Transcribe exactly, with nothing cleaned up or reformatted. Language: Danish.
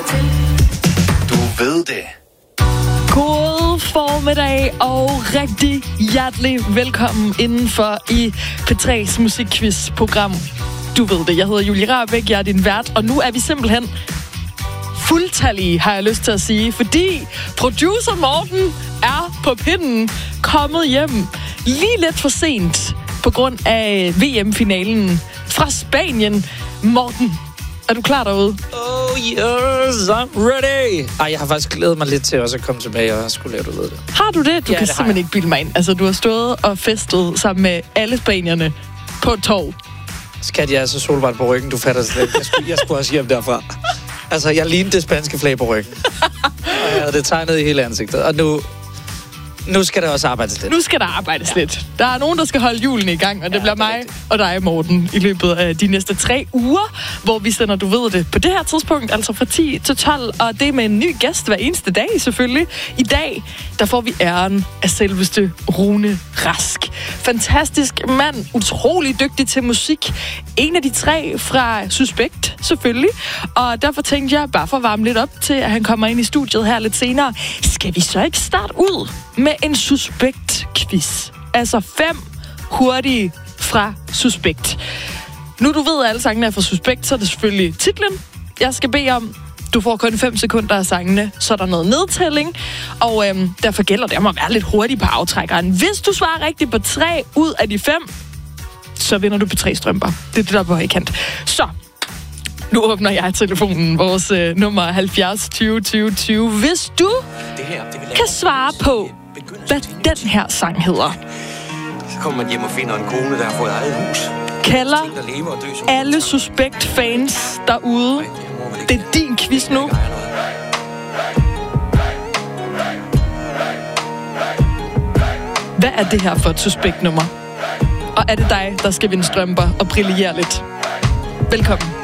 Du ved det. God formiddag og rigtig hjertelig velkommen indenfor i P tre's musikquiz-program. Du ved det, jeg hedder Julie Rahbek, jeg er din vært, og nu er vi simpelthen fuldtallige, har jeg lyst til at sige, fordi producer Morten er på pinden kommet hjem lige lidt for sent på grund af V M-finalen fra Spanien. Morten, er du klar derude? Oh yes, I'm ready. Ej, jeg har faktisk glædet mig lidt til også at komme tilbage og skulle lave det ved det. Har du det? Du Ja, kan det har simpelthen jeg. ikke bilde mig ind. Altså, du har stået og festet sammen med alle spanierne på et torv. Skat, jeg er så solvarmt på ryggen, du fatter slet ikke. Jeg skulle, jeg skulle også hjem derfra. Altså, jeg lignede det spanske flag på ryggen. Og jeg havde det tegnet i hele ansigtet. Og nu, nu skal der også arbejdes lidt. Nu skal der arbejdes ja. lidt. Der er nogen, der skal holde hjulene i gang, og det Ja, bliver det er mig rigtigt. og dig, Morten, i løbet af de næste tre uger, hvor vi sender Du ved det på det her tidspunkt, altså fra ti til tolv, og det er med en ny gæst hver eneste dag, selvfølgelig. I dag, der får vi æren af selveste Rune Rask. Fantastisk mand, utrolig dygtig til musik. En af de tre fra Suspekt, selvfølgelig. Og derfor tænkte jeg, bare for at varme lidt op til, at han kommer ind i studiet her lidt senere, skal vi så ikke starte ud med en Suspekt-quiz? Altså fem hurtige fra Suspekt. Nu du ved, at alle sangene er fra Suspekt, så er det selvfølgelig titlen, jeg skal bede om. Du får kun fem sekunder af sangene, så er der noget nedtælling, og øhm, derfor gælder det om at være lidt hurtig på aftrækkeren. Hvis du svarer rigtigt på tre ud af de fem, så vinder du på tre strømper. Det er det, der er på højkant. Så, nu åbner jeg telefonen, vores øh, nummer halvfjerds tyve tyve tyve. Hvis du kan svare på, hvad den her sang hedder, Så kommer man hjem og finder en kone, der har fået eget hus. kalder Der lever og dør som alle Suspekt-fans derude. Det er din quiz nu. Hvad er det her for et Suspekt-nummer? Og er det dig, der skal vinde strømper og brillere lidt? Velkommen.